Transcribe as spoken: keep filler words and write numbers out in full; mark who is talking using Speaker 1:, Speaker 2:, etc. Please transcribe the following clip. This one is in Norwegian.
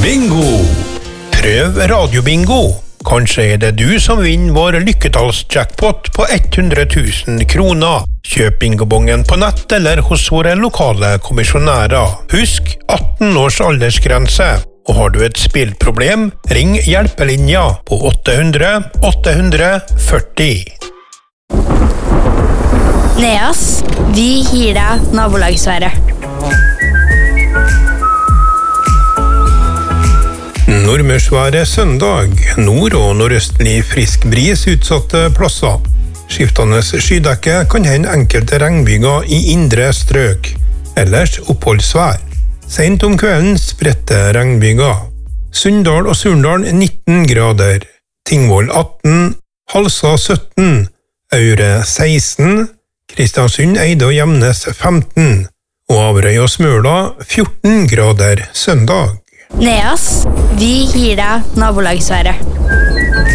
Speaker 1: Bingo! Prøv radiobingo. Kanskje er det du som vinner vår lykketallsjackpot på hundre tusen kroner. Kjøp bingobongen på nett eller hos våre lokale kommisjonærer. Husk atten års aldersgrense. Og har du et spillproblem, ring hjelpelinja på åtte hundre åtte hundre førti.
Speaker 2: Neas, vi gir deg nabolagsværet.
Speaker 1: Nordmørsværet søndag. Nord- og nordøstlig frisk bris utsatte plasser. Skiftende skydekke kan hende enkelte regnbyger i indre strøk. Ellers oppholdsvær. Sent om kvelden spredte regnbyger. Sunndal og Surndal nitten grader. Tingvoll atten. Halsa sytten. Aure seksten. Kristiansund, Eide og Gjemnes femten. Og Averøy og Smøla fjorten grader søndag.
Speaker 2: Neas, vi gir deg nabolagsværet.